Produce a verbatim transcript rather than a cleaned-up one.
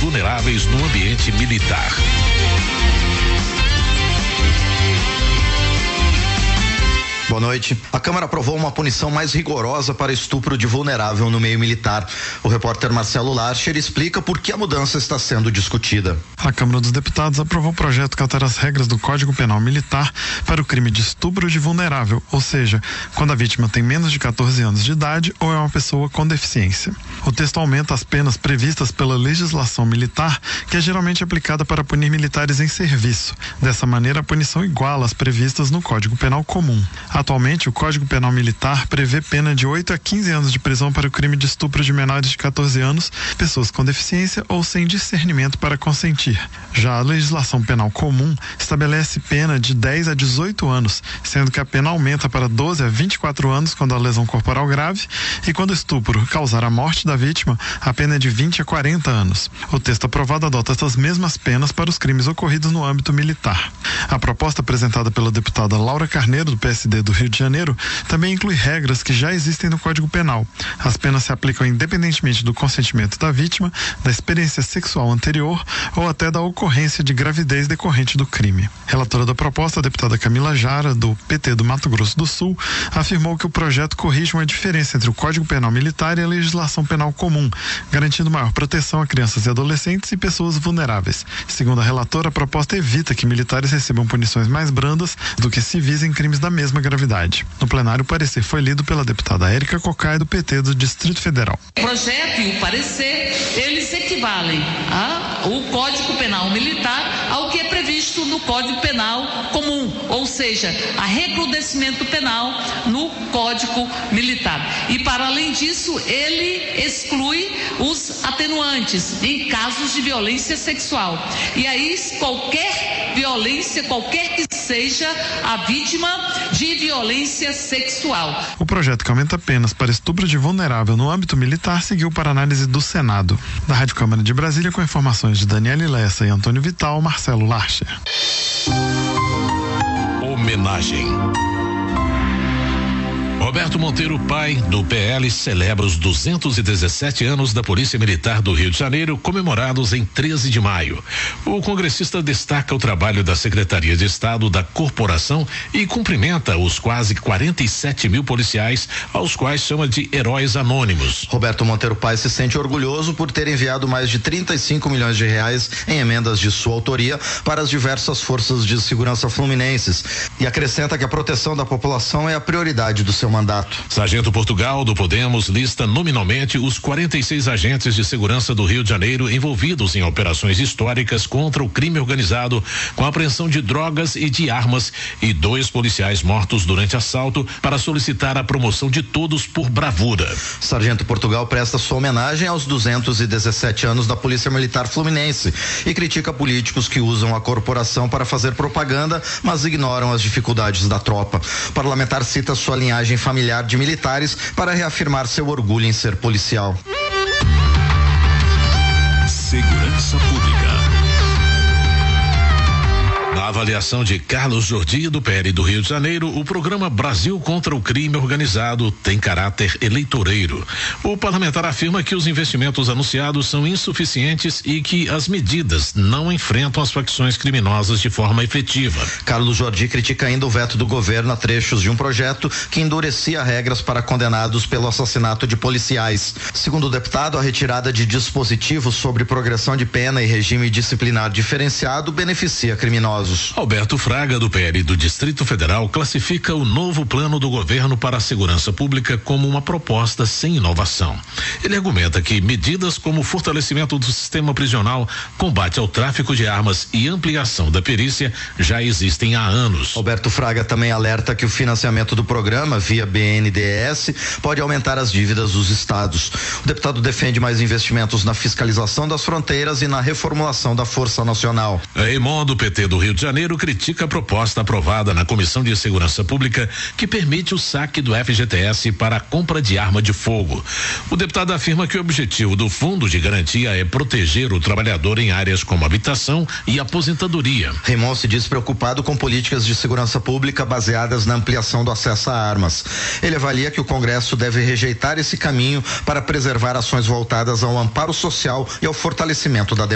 vulneráveis no ambiente militar. Boa noite. A Câmara aprovou uma punição mais rigorosa para estupro de vulnerável no meio militar. O repórter Marcelo Larcher explica por que a mudança está sendo discutida. A Câmara dos Deputados aprovou o projeto que altera as regras do Código Penal Militar para o crime de estupro de vulnerável, ou seja, quando a vítima tem menos de quatorze anos de idade ou é uma pessoa com deficiência. O texto aumenta as penas previstas pela legislação militar, que é geralmente aplicada para punir militares em serviço. Dessa maneira, a punição iguala as previstas no Código Penal Comum. Atualmente, o Código Penal Militar prevê pena de oito a quinze anos de prisão para o crime de estupro de menores de quatorze anos, pessoas com deficiência ou sem discernimento para consentir. Já a legislação penal comum estabelece pena de dez a dezoito anos, sendo que a pena aumenta para doze a vinte e quatro anos quando a lesão corporal grave e quando o estupro causar a morte da vítima, a pena é de vinte a quarenta anos. O texto aprovado adota essas mesmas penas para os crimes ocorridos no âmbito militar. A proposta apresentada pela deputada Laura Carneiro, do P S D do Rio de Janeiro, também inclui regras que já existem no Código Penal. As penas se aplicam independentemente do consentimento da vítima, da experiência sexual anterior ou até da ocorrência de gravidez decorrente do crime. Relatora da proposta, a deputada Camila Jara, do P T do Mato Grosso do Sul, afirmou que o projeto corrige uma diferença entre o Código Penal Militar e a legislação penal comum, garantindo maior proteção a crianças e adolescentes e pessoas vulneráveis. Segundo a relatora, a proposta evita que militares recebam punições mais brandas do que civis em crimes da mesma gravidade. No plenário, o parecer foi lido pela deputada Érica Cocai, do P T do Distrito Federal. O projeto e o parecer, eles equivalem ao Código Penal Militar ao que é previsto no Código Penal Comum, ou seja, a recrudescimento penal no Código Militar. E para além disso, ele exclui os atenuantes em casos de violência sexual. E aí, qualquer violência, qualquer que seja a vítima de violência sexual. O projeto que aumenta penas para estupro de vulnerável no âmbito militar seguiu para análise do Senado. Da Rádio Câmara de Brasília, com informações de Daniele Lessa e Antônio Vital, Marcelo Larcher. Homenagem. Roberto Monteiro, pai do P L, celebra os duzentos e dezessete anos da Polícia Militar do Rio de Janeiro, comemorados em treze de maio. O congressista destaca o trabalho da Secretaria de Estado da Corporação e cumprimenta os quase quarenta e sete mil policiais, aos quais chama de heróis anônimos. Roberto Monteiro Pai se sente orgulhoso por ter enviado mais de trinta e cinco milhões de reais em emendas de sua autoria para as diversas forças de segurança fluminenses e acrescenta que a proteção da população é a prioridade do seu mandato. Sargento Portugal, do Podemos, lista nominalmente os quarenta e seis agentes de segurança do Rio de Janeiro envolvidos em operações históricas contra o crime organizado, com apreensão de drogas e de armas, e dois policiais mortos durante assalto, para solicitar a promoção de todos por bravura. Sargento Portugal presta sua homenagem aos duzentos e dezessete anos da Polícia Militar Fluminense e critica políticos que usam a corporação para fazer propaganda, mas ignoram as dificuldades da tropa. O parlamentar cita sua linhagem familiar de militares para reafirmar seu orgulho em ser policial. Segurança Pública. Na avaliação de Carlos Jordi, do P L do Rio de Janeiro, o programa Brasil contra o Crime Organizado tem caráter eleitoreiro. O parlamentar afirma que os investimentos anunciados são insuficientes e que as medidas não enfrentam as facções criminosas de forma efetiva. Carlos Jordi critica ainda o veto do governo a trechos de um projeto que endurecia regras para condenados pelo assassinato de policiais. Segundo o deputado, a retirada de dispositivos sobre progressão de pena e regime disciplinar diferenciado beneficia criminosos. Alberto Fraga, do P L do Distrito Federal, classifica o novo plano do governo para a segurança pública como uma proposta sem inovação. Ele argumenta que medidas como o fortalecimento do sistema prisional, combate ao tráfico de armas e ampliação da perícia já existem há anos. Alberto Fraga também alerta que o financiamento do programa via B N D E S pode aumentar as dívidas dos estados. O deputado defende mais investimentos na fiscalização das fronteiras e na reformulação da Força Nacional. Raymond, do P T do Rio de Janeiro, critica a proposta aprovada na Comissão de Segurança Pública que permite o saque do F G T S para a compra de arma de fogo. O deputado afirma que o objetivo do Fundo de Garantia é proteger o trabalhador em áreas como habitação e aposentadoria. Raymond se diz preocupado com políticas de segurança pública baseadas na ampliação do acesso a armas. Ele avalia que o Congresso deve rejeitar esse caminho para preservar ações voltadas ao amparo social e ao fortalecimento da democracia.